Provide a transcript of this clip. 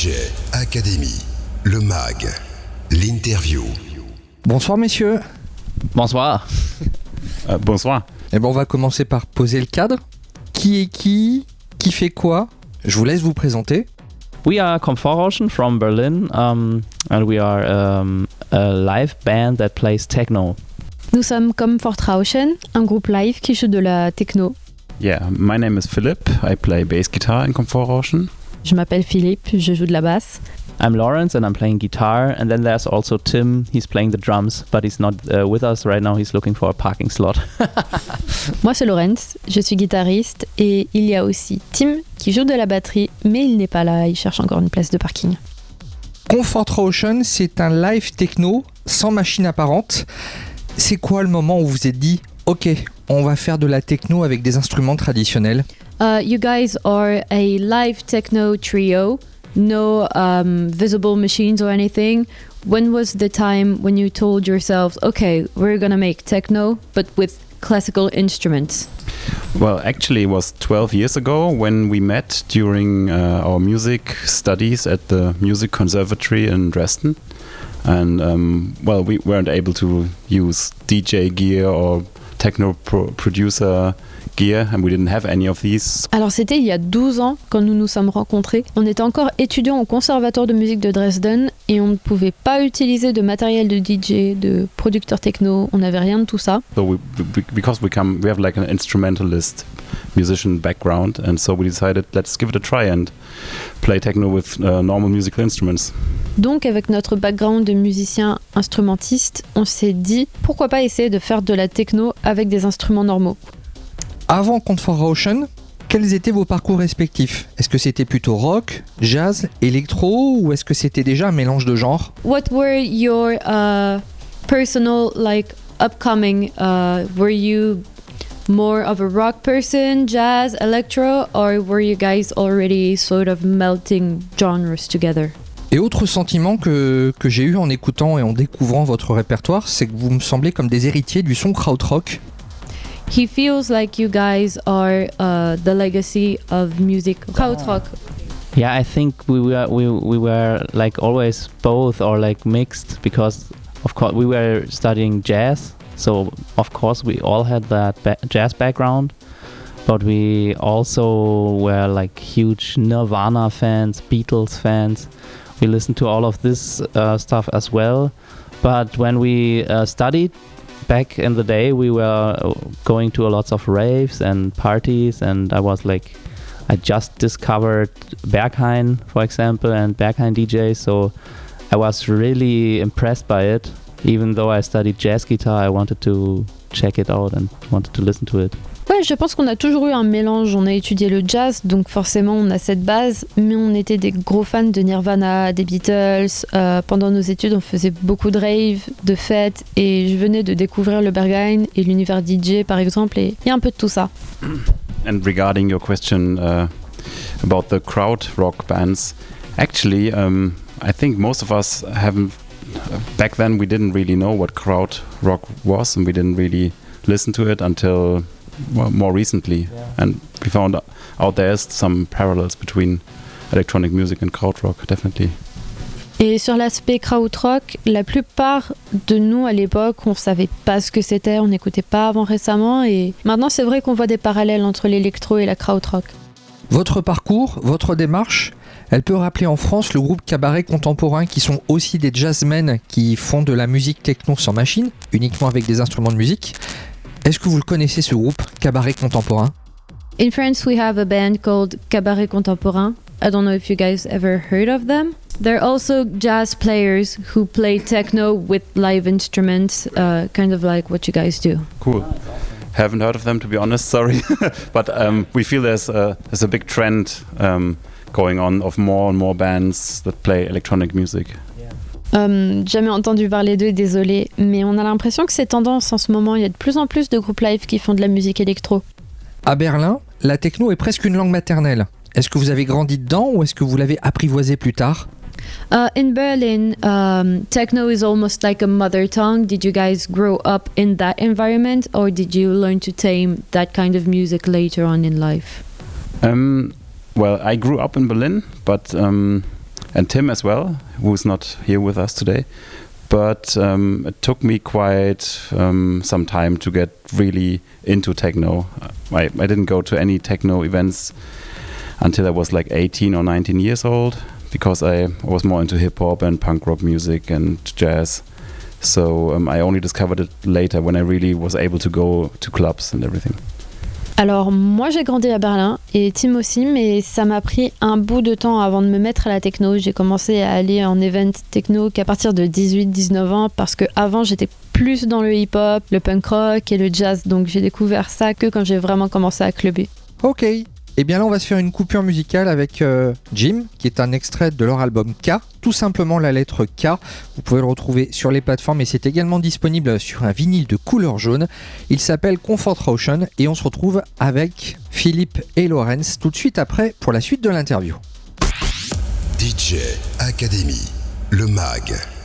DJ Academy, le MAG, l'interview. Bonsoir messieurs. Bonsoir. Bonsoir. Eh ben on va commencer par poser le cadre. Qui est qui fait quoi? Je vous laisse vous présenter. We are Komfortrauschen from Berlin, and we are a live band that plays techno. Nous sommes Komfortrauschen, un groupe live qui joue de la techno. Yeah, my name is Philip. I play bass guitar in Komfortrauschen. Je m'appelle Philippe, je joue de la basse. I'm Lawrence and I'm playing guitar, and then there's also Tim. He's playing the drums, but he's not with us right now. He's looking for a parking slot. Moi c'est Lawrence, je suis guitariste et il y a aussi Tim qui joue de la batterie, mais il n'est pas là, il cherche encore une place de parking. Komfortrauschen, c'est un live techno sans machine apparente. C'est quoi le moment où vous vous êtes dit « Ok, on va faire de la techno avec des instruments traditionnels » You guys are a live techno trio, no visible machines or anything. When was the time when you told yourselves, okay, we're gonna make techno, but with classical instruments? Well, actually, it was 12 years ago when we met during our music studies at the Music Conservatory in Dresden. And, we weren't able to use DJ gear or techno producer gear, and we didn't have any of these. Alors c'était il y a 12 ans quand nous nous sommes rencontrés. On était encore étudiants au conservatoire de musique de Dresden et on ne pouvait pas utiliser de matériel de DJ, de producteur techno, on n'avait rien de tout ça. So because we have like an instrumentalist musician background, and so we decided let's give it a try and play techno with normal musical instruments. Donc avec notre background de musicien instrumentiste, on s'est dit pourquoi pas essayer de faire de la techno avec des instruments normaux. Avant Komfortrauschen, quels étaient vos parcours respectifs? Est-ce que c'était plutôt rock, jazz, électro, ou est-ce que c'était déjà un mélange de genres? What were your personal upcoming? Were you more of a rock person, jazz, electro, or were you guys already sort of melting genres together? Et autre sentiment que j'ai eu en écoutant et en découvrant votre répertoire, c'est que vous me semblez comme des héritiers du son krautrock. He feels like you guys are the legacy of music krautrock. Yeah, I think we were like always both or like mixed, because of course we were studying jazz, so of course we all had that jazz background, but we also were like huge Nirvana fans, Beatles fans. We listened to all of this stuff as well, but when we studied back in the day, we were going to lots of raves and parties, and I just discovered Berghain, for example, and Berghain DJs, so I was really impressed by it. Even though I studied jazz guitar, I wanted to check it out and wanted to listen to it. Ouais, je pense qu'on a toujours eu un mélange. On a étudié le jazz, donc forcément on a cette base, mais on était des gros fans de Nirvana, des Beatles. Pendant nos études, on faisait beaucoup de rave, de fêtes, et je venais de découvrir le Berghain et l'univers DJ par exemple, et il y a un peu de tout ça. And regarding your question about the crowd rock bands, actually, I think most of us haven't. Back then, we didn't really know what crowd rock was, and we didn't really listen to it until more recently. Yeah. And we found out there's some parallels between electronic music and krautrock, definitely. Et sur l'aspect krautrock, la plupart de nous à l'époque, on savait pas ce que c'était, on n'écoutait pas avant récemment, et maintenant c'est vrai qu'on voit des parallèles entre l'électro et la krautrock. Votre parcours, votre démarche, elle peut rappeler en France le groupe Cabaret Contemporain, qui sont aussi des jazzmen qui font de la musique techno sans machine, uniquement avec des instruments de musique. Est-ce que vous le connaissez, ce groupe, Cabaret Contemporain? In France, we have a band called Cabaret Contemporain. I don't know if you guys ever heard of them. They're also jazz players who play techno with live instruments, kind of like what you guys do. Cool. Haven't heard of them, to be honest, sorry. But we feel there's a big trend going on of more and more bands that play electronic music. Jamais entendu parler d'eux, désolé, mais on a l'impression que c'est tendance en ce moment. Il y a de plus en plus de groupes live qui font de la musique électro. À Berlin, la techno est presque une langue maternelle. Est-ce que vous avez grandi dedans ou est-ce que vous l'avez apprivoisée plus tard? In Berlin, techno is almost like a mother tongue. Did you guys grow up in that environment, or did you learn to tame that kind of music later on in life? Well, I grew up in Berlin, but and Tim as well, who's not here with us today. But it took me quite some time to get really into techno. I didn't go to any techno events until I was like 18 or 19 years old, because I was more into hip-hop and punk rock music and jazz. So I only discovered it later when I really was able to go to clubs and everything. Alors moi j'ai grandi à Berlin et Tim aussi, mais ça m'a pris un bout de temps avant de me mettre à la techno. J'ai commencé à aller en event techno qu'à partir de 18-19 ans, parce que avant j'étais plus dans le hip-hop, le punk rock et le jazz, donc j'ai découvert ça que quand j'ai vraiment commencé à clubber. Ok, et bien là on va se faire une coupure musicale avec Jim, qui est un extrait de leur album K, tout simplement la lettre K. Vous pouvez le retrouver sur les plateformes et c'est également disponible sur un vinyle de couleur jaune. Il s'appelle Comfort Ocean et on se retrouve avec Philippe et Laurence tout de suite après pour la suite de l'interview. DJ Academy, le MAG.